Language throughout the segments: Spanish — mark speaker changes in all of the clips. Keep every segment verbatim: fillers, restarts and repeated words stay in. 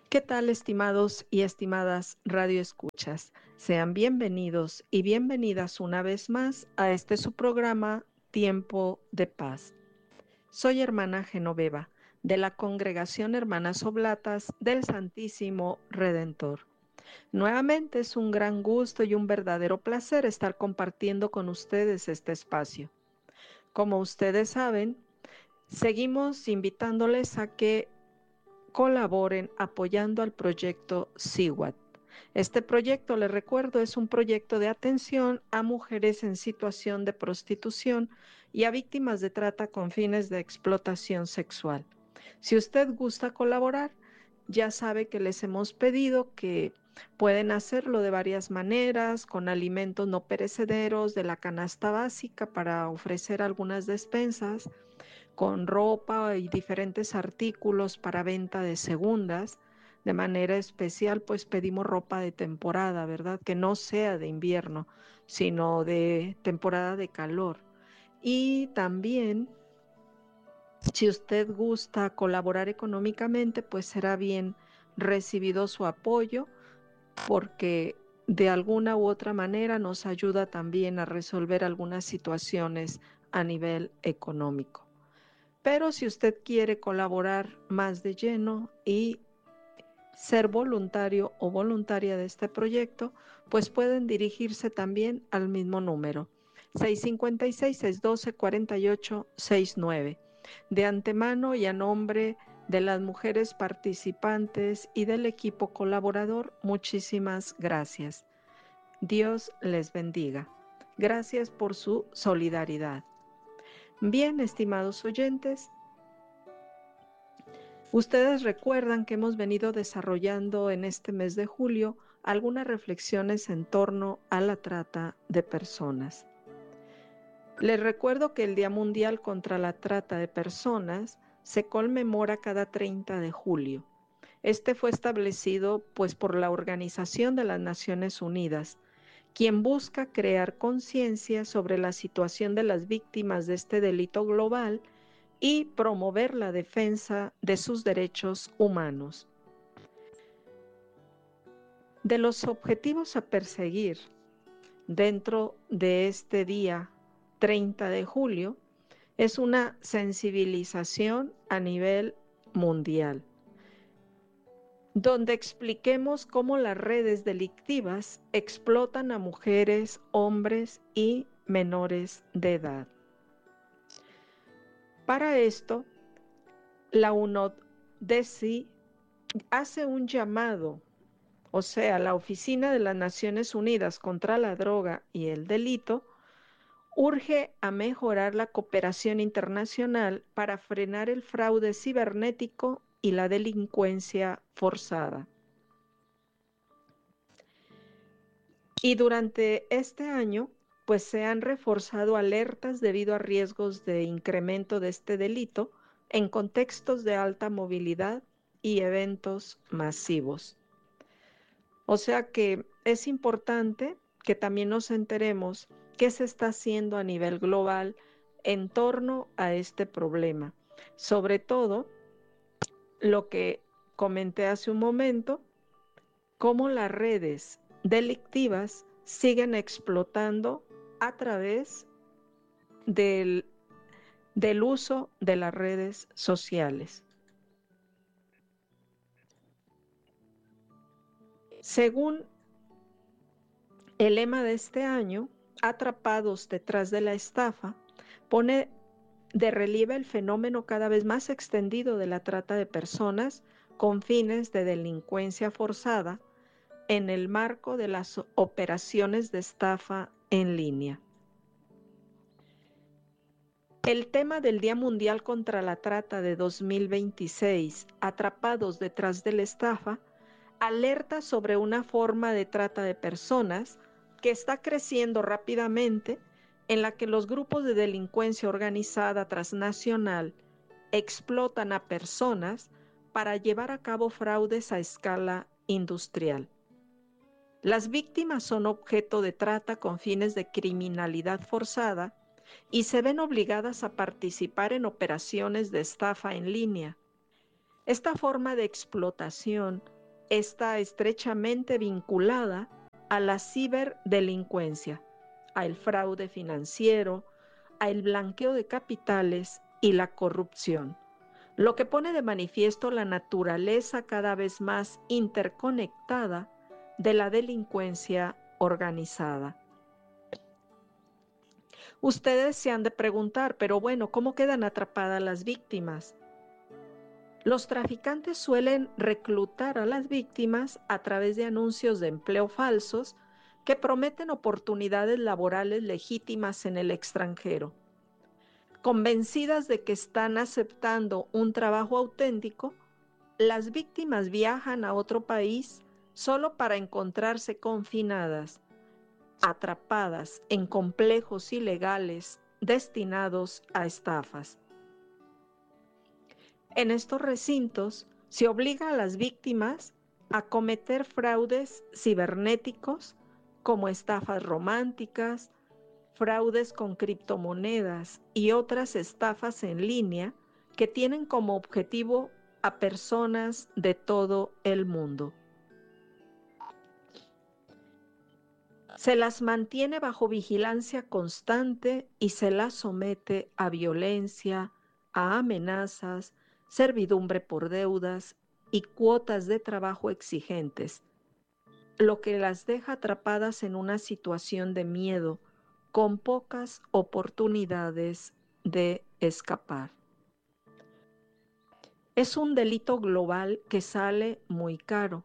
Speaker 1: ¿Qué tal, estimados y estimadas radioescuchas? Sean bienvenidos y bienvenidas una vez más a este su programa Tiempo de Paz. Soy hermana Genoveva, de la Congregación Hermanas Oblatas del Santísimo Redentor. Nuevamente es un gran gusto y un verdadero placer estar compartiendo con ustedes este espacio. Como ustedes saben, seguimos invitándoles a que colaboren apoyando al proyecto S I W A T. Este proyecto, les recuerdo, es un proyecto de atención a mujeres en situación de prostitución y a víctimas de trata con fines de explotación sexual. Si usted gusta colaborar, ya sabe que les hemos pedido que pueden hacerlo de varias maneras, con alimentos no perecederos de la canasta básica para ofrecer algunas despensas, con ropa y diferentes artículos para venta de segundas. De manera especial, pues pedimos ropa de temporada, ¿verdad? Que no sea de invierno, sino de temporada de calor. Y también, si usted gusta colaborar económicamente, pues será bien recibido su apoyo, porque de alguna u otra manera nos ayuda también a resolver algunas situaciones a nivel económico. Pero si usted quiere colaborar más de lleno y ser voluntario o voluntaria de este proyecto, pues pueden dirigirse también al mismo número, seis cinco seis, seis uno dos, cuatro ocho seis nueve. De antemano y a nombre de las mujeres participantes y del equipo colaborador, muchísimas gracias. Dios les bendiga. Gracias por su solidaridad. Bien, estimados oyentes, ustedes recuerdan que hemos venido desarrollando en este mes de julio algunas reflexiones en torno a la trata de personas. Les recuerdo que el Día Mundial contra la Trata de Personas se conmemora cada treinta de julio. Este fue establecido pues por la Organización de las Naciones Unidas, quien busca crear conciencia sobre la situación de las víctimas de este delito global y promover la defensa de sus derechos humanos. De los objetivos a perseguir dentro de este día treinta de julio es una sensibilización a nivel mundial, donde expliquemos cómo las redes delictivas explotan a mujeres, hombres y menores de edad. Para esto, la UNODC hace un llamado, o sea, la Oficina de las Naciones Unidas contra la Droga y el Delito, urge a mejorar la cooperación internacional para frenar el fraude cibernético y la delincuencia forzada. Y durante este año, pues se han reforzado alertas debido a riesgos de incremento de este delito en contextos de alta movilidad y eventos masivos. O sea que es importante que también nos enteremos qué se está haciendo a nivel global en torno a este problema. Sobre todo, lo que comenté hace un momento, cómo las redes delictivas siguen explotando a través del, del uso de las redes sociales. Según el lema de este año, Atrapados detrás de la estafa, pone de relieve el fenómeno cada vez más extendido de la trata de personas con fines de delincuencia forzada en el marco de las operaciones de estafa en línea. El tema del Día Mundial contra la Trata de dos mil veintiséis, Atrapados detrás de la estafa, alerta sobre una forma de trata de personas que está creciendo rápidamente, en la que los grupos de delincuencia organizada transnacional explotan a personas para llevar a cabo fraudes a escala industrial. Las víctimas son objeto de trata con fines de criminalidad forzada y se ven obligadas a participar en operaciones de estafa en línea. Esta forma de explotación está estrechamente vinculada a la ciberdelincuencia, al fraude financiero, al blanqueo de capitales y la corrupción, lo que pone de manifiesto la naturaleza cada vez más interconectada de la delincuencia organizada. Ustedes se han de preguntar, pero bueno, ¿cómo quedan atrapadas las víctimas? Los traficantes suelen reclutar a las víctimas a través de anuncios de empleo falsos que prometen oportunidades laborales legítimas en el extranjero. Convencidas de que están aceptando un trabajo auténtico, las víctimas viajan a otro país solo para encontrarse confinadas, atrapadas en complejos ilegales destinados a estafas. En estos recintos se obliga a las víctimas a cometer fraudes cibernéticos como estafas románticas, fraudes con criptomonedas y otras estafas en línea que tienen como objetivo a personas de todo el mundo. Se las mantiene bajo vigilancia constante y se las somete a violencia, a amenazas, servidumbre por deudas y cuotas de trabajo exigentes, lo que las deja atrapadas en una situación de miedo, con pocas oportunidades de escapar. Es un delito global que sale muy caro.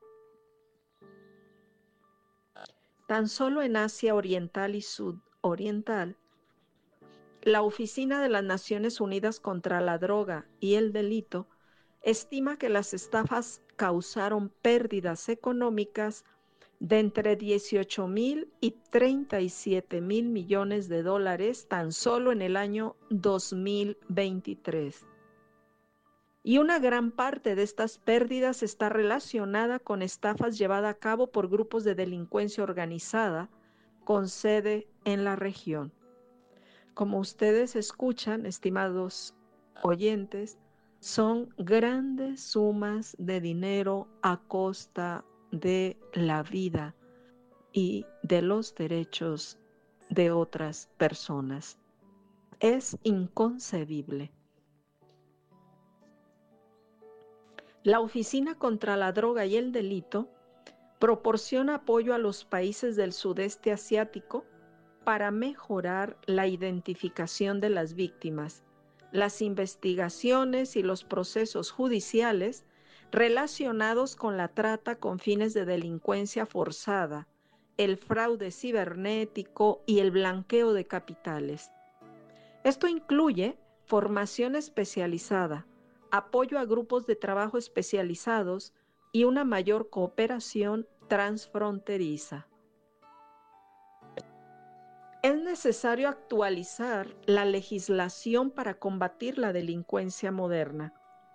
Speaker 1: Tan solo en Asia Oriental y Sudoriental, la Oficina de las Naciones Unidas contra la Droga y el Delito estima que las estafas causaron pérdidas económicas de entre dieciocho mil y treinta y siete mil millones de dólares tan solo en el año dos mil veintitrés. Y una gran parte de estas pérdidas está relacionada con estafas llevadas a cabo por grupos de delincuencia organizada con sede en la región. Como ustedes escuchan, estimados oyentes, son grandes sumas de dinero a costa de la vida y de los derechos de otras personas. Es inconcebible. La Oficina contra la Droga y el Delito proporciona apoyo a los países del sudeste asiático para mejorar la identificación de las víctimas, las investigaciones y los procesos judiciales relacionados con la trata con fines de delincuencia forzada, el fraude cibernético y el blanqueo de capitales. Esto incluye formación especializada, apoyo a grupos de trabajo especializados y una mayor cooperación transfronteriza. Es necesario actualizar la legislación para combatir la delincuencia moderna.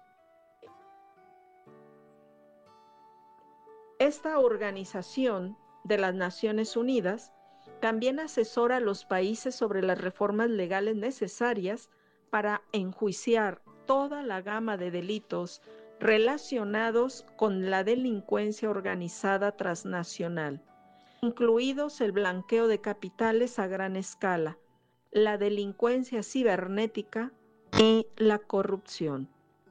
Speaker 1: Esta organización de las Naciones Unidas también asesora a los países sobre las reformas legales necesarias para enjuiciar toda la gama de delitos relacionados con la delincuencia organizada transnacional, incluidos el blanqueo de capitales a gran escala, la delincuencia cibernética y la corrupción.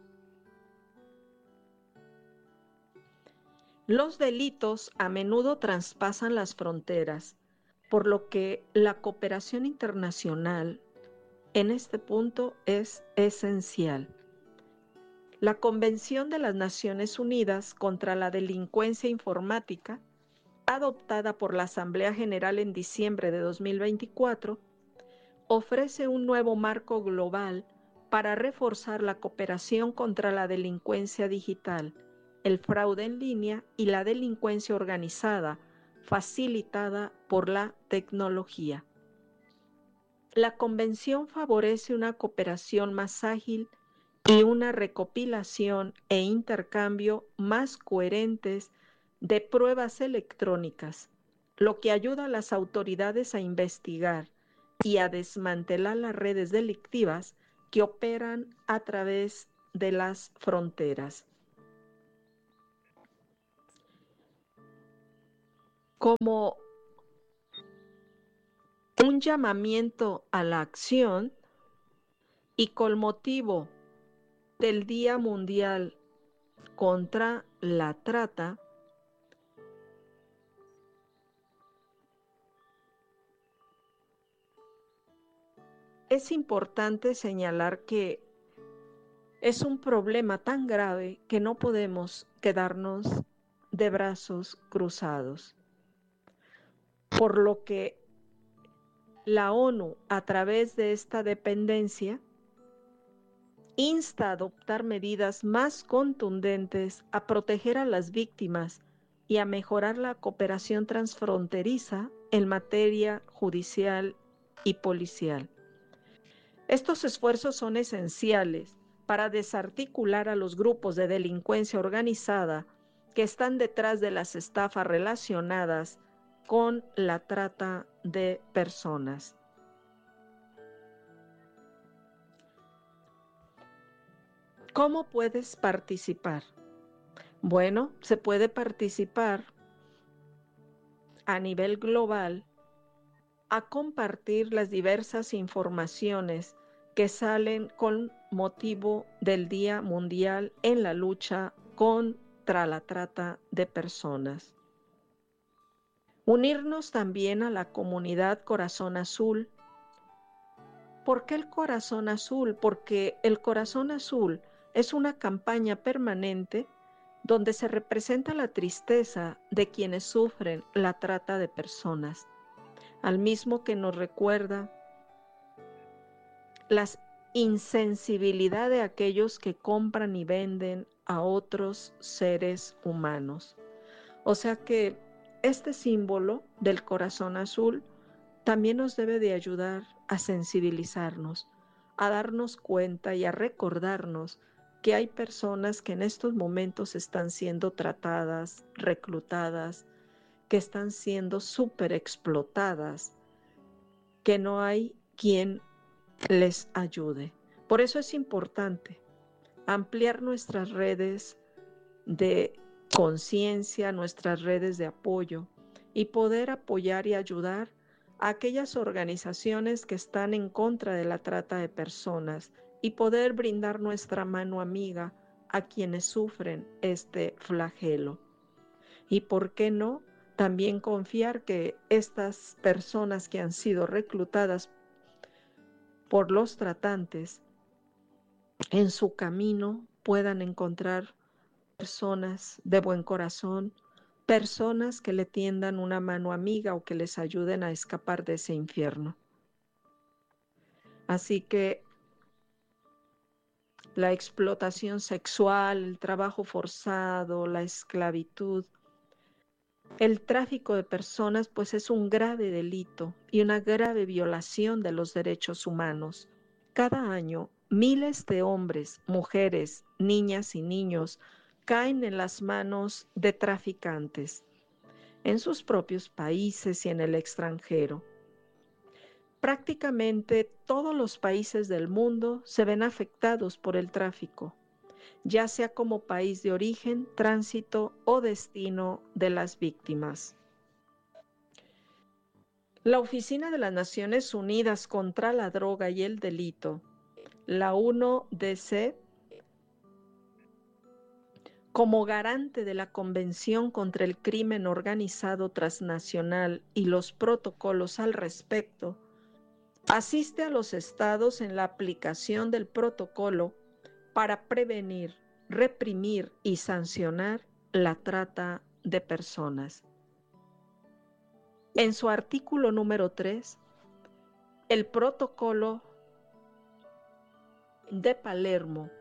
Speaker 1: Los delitos a menudo traspasan las fronteras, por lo que la cooperación internacional en este punto es esencial. La Convención de las Naciones Unidas contra la Delincuencia Informática, adoptada por la Asamblea General en diciembre de dos mil veinticuatro, ofrece un nuevo marco global para reforzar la cooperación contra la delincuencia digital, el fraude en línea y la delincuencia organizada, facilitada por la tecnología. La Convención favorece una cooperación más ágil y una recopilación e intercambio más coherentes de pruebas electrónicas, lo que ayuda a las autoridades a investigar y a desmantelar las redes delictivas que operan a través de las fronteras. como un llamamiento a la acción y con motivo del Día Mundial contra la Trata, es importante señalar que es un problema tan grave que no podemos quedarnos de brazos cruzados, por lo que la ONU, a través de esta dependencia, insta a adoptar medidas más contundentes, a proteger a las víctimas y a mejorar la cooperación transfronteriza en materia judicial y policial. Estos esfuerzos son esenciales para desarticular a los grupos de delincuencia organizada que están detrás de las estafas relacionadas con la trata de personas. ¿Cómo puedes participar? Bueno, se puede participar a nivel global a compartir las diversas informaciones que salen con motivo del Día Mundial en la lucha contra la trata de personas. Unirnos también a la comunidad Corazón Azul. ¿Por qué el Corazón Azul? Porque el Corazón Azul es una campaña permanente donde se representa la tristeza de quienes sufren la trata de personas, al mismo que nos recuerda la insensibilidad de aquellos que compran y venden a otros seres humanos. O sea que este símbolo del corazón azul también nos debe de ayudar a sensibilizarnos, a darnos cuenta y a recordarnos que hay personas que en estos momentos están siendo tratadas, reclutadas, que están siendo súper explotadas, que no hay quien les ayude. Por eso es importante ampliar nuestras redes de conciencia, nuestras redes de apoyo y poder apoyar y ayudar a aquellas organizaciones que están en contra de la trata de personas y poder brindar nuestra mano amiga a quienes sufren este flagelo. Y por qué no, también confiar que estas personas que han sido reclutadas por los tratantes en su camino puedan encontrar personas de buen corazón, personas que le tiendan una mano amiga o que les ayuden a escapar de ese infierno. Así que la explotación sexual, el trabajo forzado, la esclavitud, el tráfico de personas, pues es un grave delito y una grave violación de los derechos humanos. Cada año, miles de hombres, mujeres, niñas y niños caen en las manos de traficantes, en sus propios países y en el extranjero. Prácticamente todos los países del mundo se ven afectados por el tráfico, ya sea como país de origen, tránsito o destino de las víctimas. La Oficina de las Naciones Unidas contra la Droga y el Delito, la uno D C, como garante de la Convención contra el Crimen Organizado Transnacional y los protocolos al respecto, asiste a los estados en la aplicación del protocolo para prevenir, reprimir y sancionar la trata de personas. En su artículo número tres, el protocolo de Palermo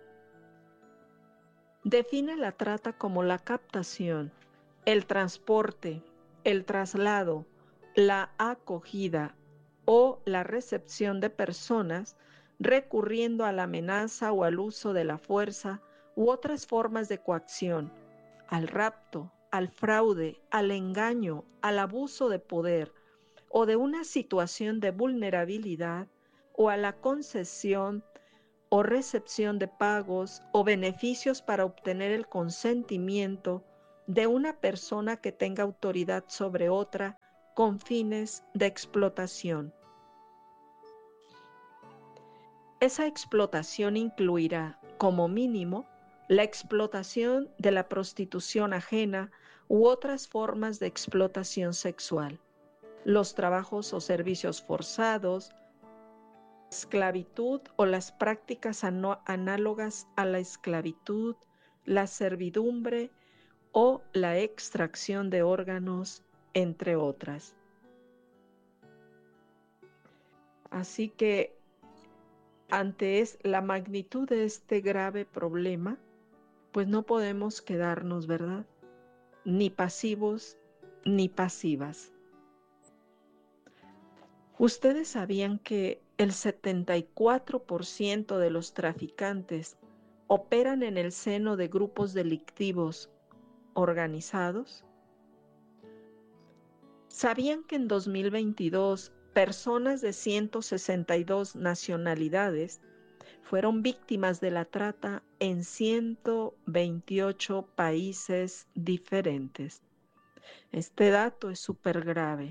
Speaker 1: define la trata como la captación, el transporte, el traslado, la acogida o la recepción de personas recurriendo a la amenaza o al uso de la fuerza u otras formas de coacción, al rapto, al fraude, al engaño, al abuso de poder o de una situación de vulnerabilidad o a la concesión o recepción de pagos o beneficios para obtener el consentimiento de una persona que tenga autoridad sobre otra con fines de explotación. Esa explotación incluirá, como mínimo, la explotación de la prostitución ajena u otras formas de explotación sexual, los trabajos o servicios forzados, esclavitud o las prácticas análogas a la esclavitud, la servidumbre o la extracción de órganos, entre otras. Así que ante es, la magnitud de este grave problema, pues no podemos quedarnos, ¿verdad? Ni pasivos ni pasivas. ¿Ustedes sabían que el setenta y cuatro por ciento de los traficantes operan en el seno de grupos delictivos organizados? ¿Sabían que en dos mil veintidós personas de ciento sesenta y dos nacionalidades fueron víctimas de la trata en ciento veintiocho países diferentes? Este dato es súper grave.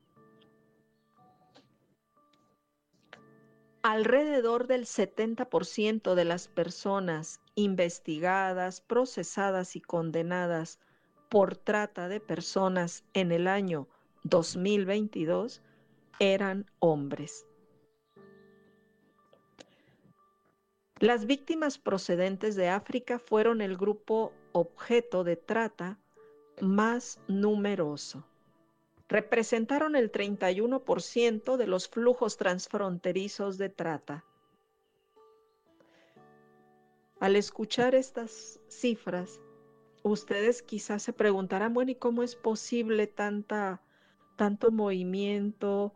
Speaker 1: Alrededor del setenta por ciento de las personas investigadas, procesadas y condenadas por trata de personas en el año dos mil veintidós eran hombres. Las víctimas procedentes de África fueron el grupo objeto de trata más numeroso. Representaron el treinta y uno por ciento de los flujos transfronterizos de trata. Al escuchar estas cifras, ustedes quizás se preguntarán, bueno, ¿y cómo es posible tanta, tanto movimiento,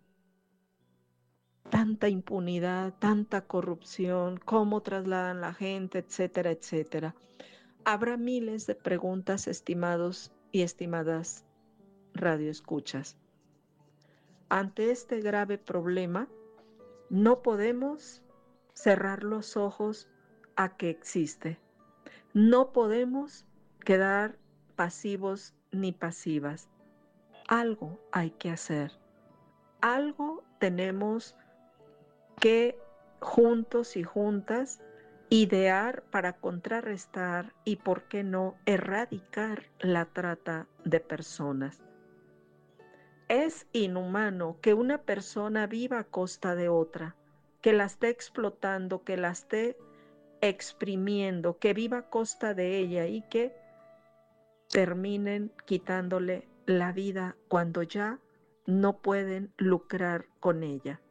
Speaker 1: tanta impunidad, tanta corrupción? ¿Cómo trasladan la gente, etcétera, etcétera? Habrá miles de preguntas, estimados y estimadas radioescuchas. Ante este grave problema, no podemos cerrar los ojos a que existe. No podemos quedar pasivos ni pasivas. Algo hay que hacer. Algo tenemos que juntos y juntas idear para contrarrestar y, por qué no, erradicar la trata de personas. Es inhumano que una persona viva a costa de otra, que la esté explotando, que la esté exprimiendo, que viva a costa de ella y que terminen quitándole la vida cuando ya no pueden lucrar con ella.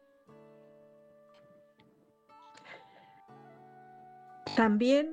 Speaker 1: También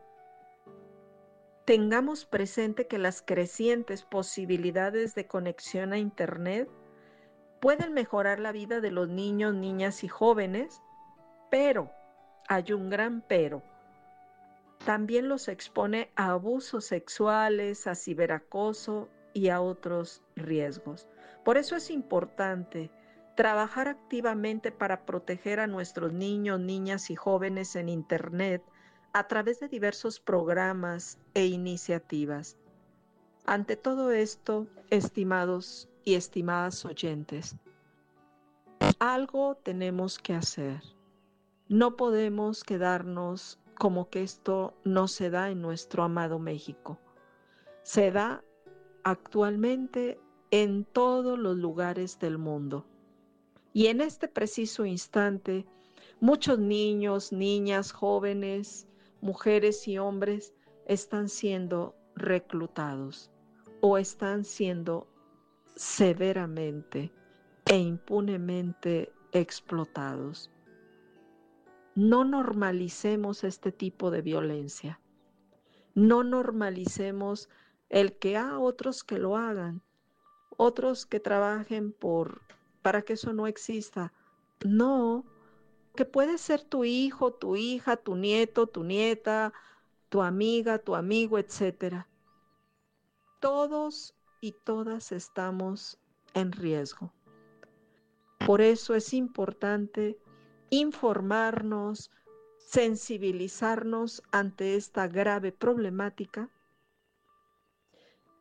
Speaker 1: tengamos presente que las crecientes posibilidades de conexión a Internet pueden mejorar la vida de los niños, niñas y jóvenes, pero, hay un gran pero, también los expone a abusos sexuales, a ciberacoso y a otros riesgos. Por eso es importante trabajar activamente para proteger a nuestros niños, niñas y jóvenes en Internet a través de diversos programas e iniciativas. Ante todo esto, estimados y estimadas oyentes, algo tenemos que hacer. No podemos quedarnos como que esto no se da en nuestro amado México. Se da actualmente en todos los lugares del mundo. Y en este preciso instante, muchos niños, niñas, jóvenes, mujeres y hombres están siendo reclutados o están siendo severamente e impunemente explotados. No normalicemos este tipo de violencia. No normalicemos el que a ah, otros que lo hagan, otros que trabajen por para que eso no exista. No, que puede ser tu hijo, tu hija, tu nieto, tu nieta, tu amiga, tu amigo, etcétera. Todos y todas estamos en riesgo. Por eso es importante informarnos, sensibilizarnos ante esta grave problemática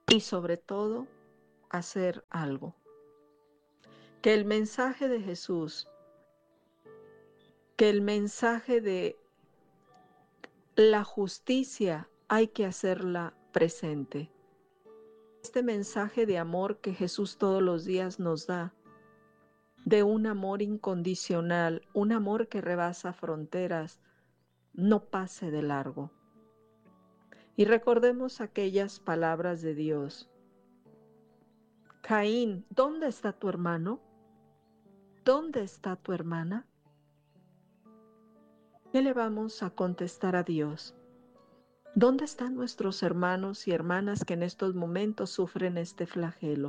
Speaker 1: y sobre todo hacer algo. Que el mensaje de Jesús, que el mensaje de la justicia hay que hacerla presente. Este mensaje de amor que Jesús todos los días nos da, de un amor incondicional, un amor que rebasa fronteras, no pase de largo. Y recordemos aquellas palabras de Dios. Caín, ¿dónde está tu hermano? ¿Dónde está tu hermana? ¿Qué le vamos a contestar a Dios? ¿Dónde están nuestros hermanos y hermanas que en estos momentos sufren este flagelo?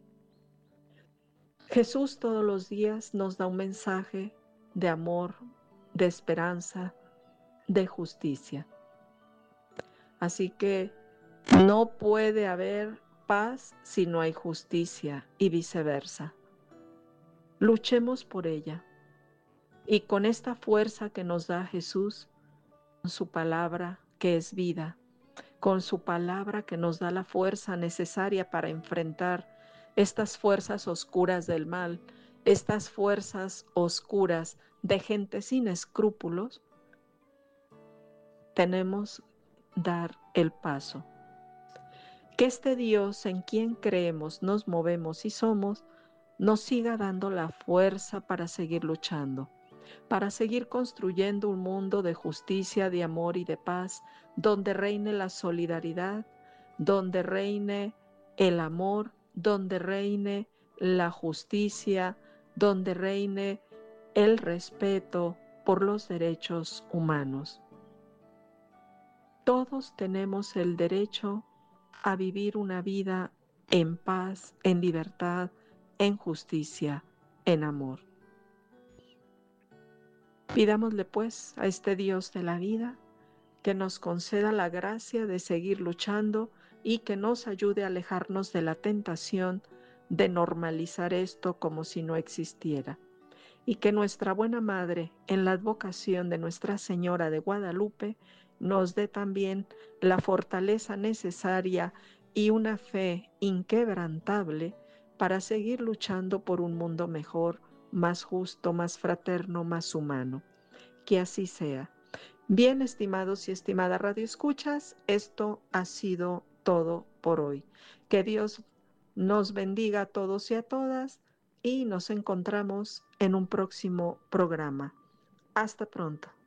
Speaker 1: Jesús todos los días nos da un mensaje de amor, de esperanza, de justicia. Así que no puede haber paz si no hay justicia y viceversa. Luchemos por ella y con esta fuerza que nos da Jesús, con su palabra que es vida, con su palabra que nos da la fuerza necesaria para enfrentar estas fuerzas oscuras del mal, estas fuerzas oscuras de gente sin escrúpulos, tenemos que dar el paso. Que este Dios en quien creemos, nos movemos y somos, nos siga dando la fuerza para seguir luchando, para seguir construyendo un mundo de justicia, de amor y de paz, donde reine la solidaridad, donde reine el amor, donde reine la justicia, donde reine el respeto por los derechos humanos. Todos tenemos el derecho a vivir una vida en paz, en libertad, en justicia, en amor. Pidámosle pues a este Dios de la vida que nos conceda la gracia de seguir luchando y que nos ayude a alejarnos de la tentación de normalizar esto como si no existiera. Y que nuestra buena Madre, en la advocación de Nuestra Señora de Guadalupe, nos dé también la fortaleza necesaria y una fe inquebrantable para seguir luchando por un mundo mejor, más justo, más fraterno, más humano. Que así sea. Bien, estimados y estimadas radioescuchas, esto ha sido todo por hoy. Que Dios nos bendiga a todos y a todas y nos encontramos en un próximo programa. Hasta pronto.